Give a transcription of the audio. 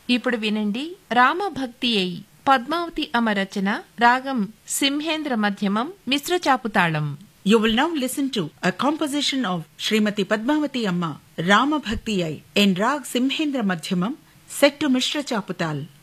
ఇప్పుడు వినండి రామభక్తి అయి పద్మావతి అమ్మ రచన రాగం సింహేంద్ర మధ్యమం మిశ్ర చాపుతాళం. You will now listen to a composition of Srimati Padmavati Amma, Rama Bhakti Ai, in Rag Simhendra Madhyamam, set to Mishra Chaputal.